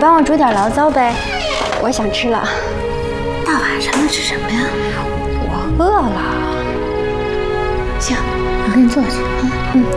帮我煮点醪糟呗，我想吃了。 大晚上的吃什么呀？ 我饿了。 行，我给你做去啊。